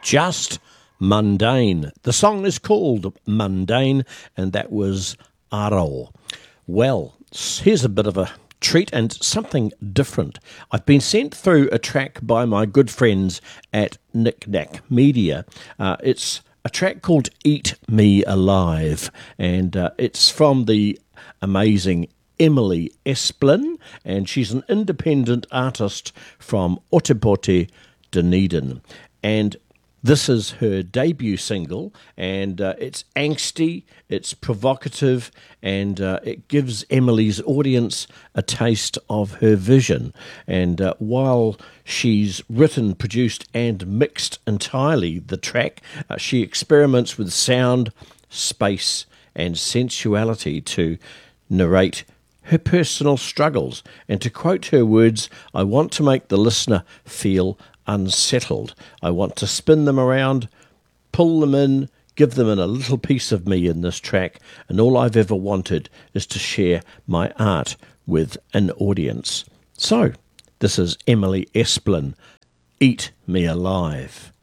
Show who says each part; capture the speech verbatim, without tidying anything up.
Speaker 1: Just Mundane. The song is called Mundane, and that was Aro. Well, here's a bit of a treat and something different. I've been sent through a track by my good friends at Knick Knack Media. Uh, it's a track called Eat Me Alive, and uh, it's from the amazing Emily Esplin, and she's an independent artist from Ōtepoti, Dunedin. And this is her debut single, and uh, it's angsty, it's provocative, and uh, it gives Emily's audience a taste of her vision. And uh, while she's written, produced, and mixed entirely the track, uh, she experiments with sound, space, and sensuality to narrate her personal struggles. And to quote her words, I want to make the listener feel unsettled. I want to spin them around, pull them in, give them in a little piece of me in this track, and all I've ever wanted is to share my art with an audience. So, this is Emily Esplin, Eat Me Alive.